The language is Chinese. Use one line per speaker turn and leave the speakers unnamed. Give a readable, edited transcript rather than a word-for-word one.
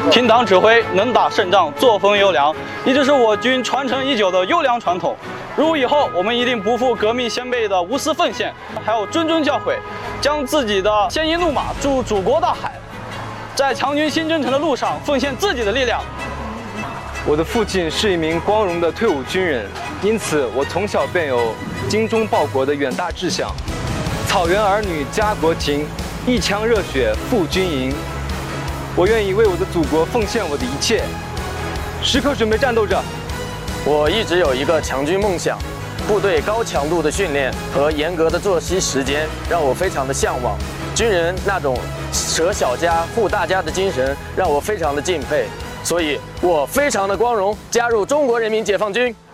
听党指挥，能打胜仗，作风优良，一直是我军传承已久的优良传统。如以后，我们一定不负革命先辈的无私奉献，还有谆谆教诲，将自己的鲜衣怒马注入祖国大海，在强军新征程的路上奉献自己的力量。
我的父亲是一名光荣的退伍军人，因此我从小便有精忠报国的远大志向。草原儿女家国情，一腔热血赴军营。我愿意为我的祖国奉献我的一切，时刻准备战斗着。
我一直有一个强军梦想，部队高强度的训练和严格的作息时间让我非常的向往。军人那种舍小家护大家的精神让我非常的敬佩，所以我非常的光荣加入中国人民解放军。